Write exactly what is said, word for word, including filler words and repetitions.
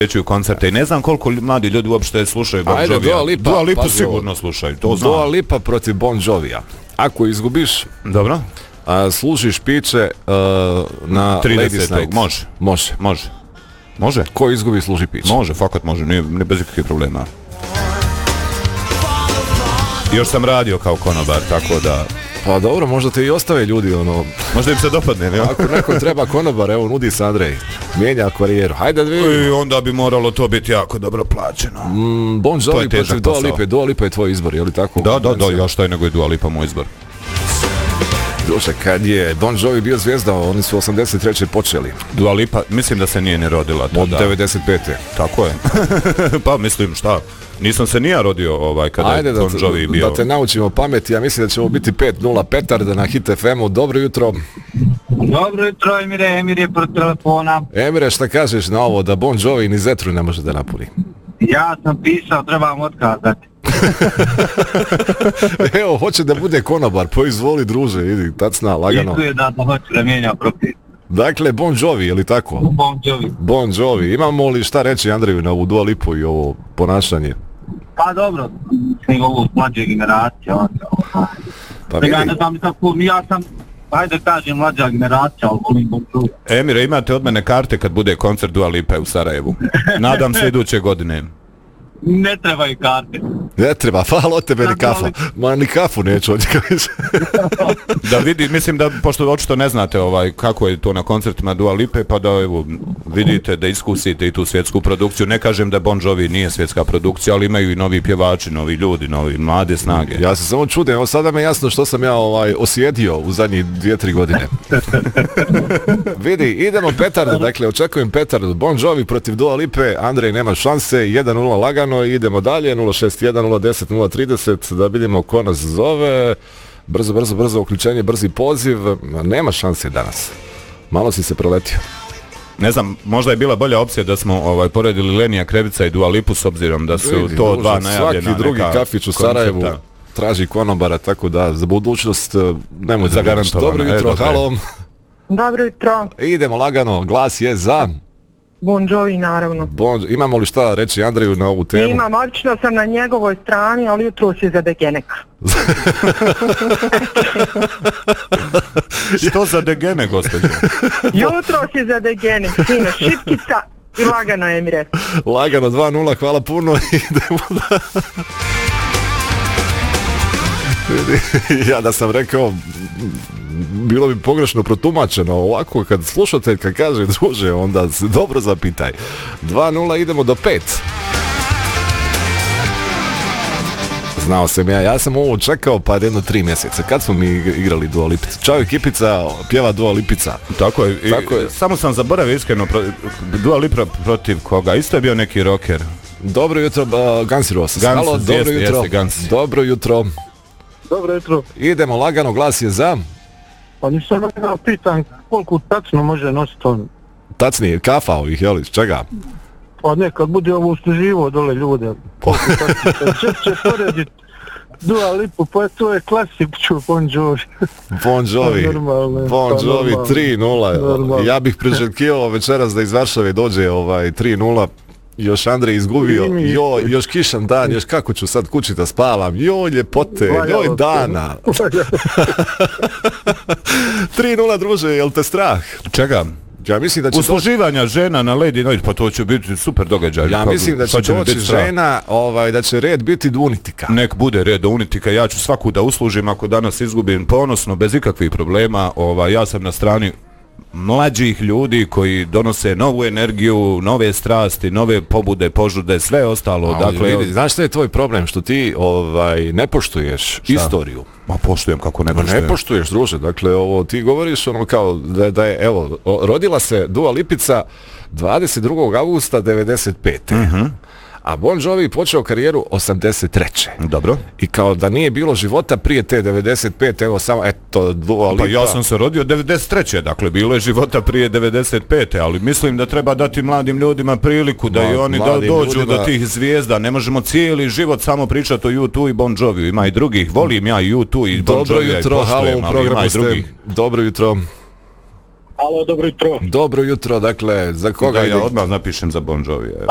u koncerte i ne znam koliko mladi ljudi uopšte slušaju Bon Jovija. Ajde, Dua Lipa. Dua Lipu sigurno slušaju, to znam. Dua Lipa protiv Bon Jovija. Ako izgubiš, dobro, a služiš piće uh, na Ladies Night. Može. Može. Može. Može. Ko izgubi služi piće? Može, fakat može, nije, nije bez ikakvih problema. Još sam radio kao konobar, tako da... Pa dobro, možda te i ostave ljudi, ono... Možda im se dopadne, ne? Ako neko treba konobar, evo, nudi se Andrej. Mijenja karijeru. Hajde da vidimo. I onda bi moralo to biti jako dobro plaćeno. Mm, Bon Jovi protiv Dua Lipe. Dua Lipa je tvoj izbor, je li tako? Da, da, da, ja šta je nego je Dua Lipa moj izbor. Duše, kad je Bon Jovi bio zvijezda, oni su osamdeset treće počeli. Dua Lipa, mislim da se nije ne rodila tada. Od devedeset pete. Tako je. Pa mislim, šta? Nisam se nija rodio ovaj, kada Ajde je Bon Jovi bio. Da te naučimo pameti, ja mislim da ćemo biti pet nula Petarda na Hit F M-u. Dobro jutro. Dobro jutro, Emire, Emir je pro telefona. Emire, šta kažeš na ovo, da Bon Jovi ni zetru ne može da napuni? Ja sam pisao, trebam otkazati. Evo, hoće da bude konobar, poizvoli druže, idi, tacna, lagano. Idu je da, da hoće da mijenja propis. Dakle, Bon Jovi, je li tako? Bon Jovi. Bon Jovi. Imamo li šta reći Andreju na ovu Dua Lipu i ovo ponašanje? Pa dobro, mislim ovo mlađe generacije. Pa vidi. Ja ne znam, ja sam, ajde kažem, mlađa generacija, ali volim Bon Jovi. Emire, imate od mene karte kad bude koncert Dua Lipe u Sarajevu. Nadam se iduće godine. Ne trebaju karte. Ne treba, hvala od tebe ni kafa. Ma ni kafu neću od njega više. Da vidi, mislim da, pošto očito ne znate ovaj, kako je to na koncertima Dua Lipe, pa da evo, vidite, da iskusite i tu svjetsku produkciju. Ne kažem da Bon Jovi nije svjetska produkcija, ali imaju i novi pjevači, novi ljudi, novi mlade snage. Ja se samo čudim, evo sada me jasno što sam ja ovaj, osjedio u zadnjih dvije, tri godine. Vidi, idemo Petarda, dakle, očekujem Petarda. Bon Jovi protiv Dua Lipe, Andrej nema šanse, jedan nula lagano. Idemo dalje, nula šest jedan nula deset nula trideset, da vidimo ko nas zove. Brzo, brzo, brzo uključenje, brzi poziv. Nema šanse danas. Malo si se preletio. Ne znam, možda je bila bolja opcija da smo ovaj, poredili Lenija Krevica i Dua Lipu s obzirom da su Vidi, to dužan, dva najavljena svaki drugi kafić u Sarajevu koncepta. Traži konobara, tako da za budućnost nemoj zagarantovano. Dobro jutro, e, halo. Dobro jutro. Idemo lagano, glas je za... Bon Jovi, naravno. Bon, imamo li šta reći Andreju na ovu temu? Imam, obično sam na njegovoj strani, ali jutro si za Degeneka. Što za Degene, gospođo? Jutro si za Degenek, sino, šipkica i lagano, Emire. Lagano, dva nula, hvala puno, idemo da... Ja da sam rekao, bilo bi pogrešno protumačeno, ovako kad slušatelj kad kaže druže, onda se dobro zapitaj. dva nula, idemo do pet. Znao sam ja, ja sam ovo čekao pa jedno tri mjeseca. Kad smo mi igrali Dua Lipica? Čao ekipica, pjeva Dua Lipica. Tako je, Tako je. Samo sam zaboravio iskreno, pro, Dua Lipa protiv koga? Isto je bio neki rocker. Dobro jutro, uh, Guns N' Roses. Guns, Halo, dobro jeste, jutro. jeste, Guns. Dobro jutro. Dobro jutro. Idemo lagano, glas je za... Pa nisam ja pitan koliko tačno može nositi on. Tacnije, kafa ovih, jel, čega? Pa ne, kad bude ovo usluživo dole ljude. Koliko tačno. Češće porediti Dua Lipu, pa to je klasik ću Bon Jovi. Bon Jovi, Normalno, Bon pa Jovi normalno. tri nula. Normalno. Ja bih priželjkivao večeras da iz Varšave dođe ovaj tri nula. Još Andrej izgubio, joj, još kišan dan, još kako ću sad kući da spavam, joj ljepote, joj dana. tri nula druže, jel te strah? Čega? Ja mislim da će usluživanja žena na Lady Night, pa to će biti super događaj. Ja mislim da će doći žena, ovaj, da će red biti do Unitika. Nek bude red do Unitika, ja ću svaku da uslužim ako danas izgubim ponosno, bez ikakvih problema. Ovaj, ja sam na strani mlađih ljudi koji donose novu energiju, nove strasti, nove pobude, požude, sve ostalo. A, dakle, vidi, znaš šta je tvoj problem? Što ti ovaj, ne poštuješ šta? Istoriju. Ma poštujem kako ne poštujem. Ne poštuješ, druže. Dakle, ovo, ti govoriš ono kao da, da je, evo, rodila se Dua Lipica dvadeset drugog avgusta devedeset pete. Mhm. A Bon Jovi počeo karijeru osamdeset treće. Dobro. I kao da nije bilo života prije te devedeset pete, evo samo, eto, Dua Lipa. Pa ja sam se rodio devedeset treće, dakle bilo je života prije devedeset pete, ali mislim da treba dati mladim ljudima priliku da Ma, i oni da dođu ljudima... do tih zvijezda. Ne možemo cijeli život samo pričati o U dva i Bon Jovi. Ima i drugih, volim ja i U dva i Bon Dobro Jovi. jutro, halo, u programu ste. Dobro jutro. Halo, dobro jutro. Dobro jutro, dakle, za koga da, ide? Ja odmah napišem za Bon Jovi.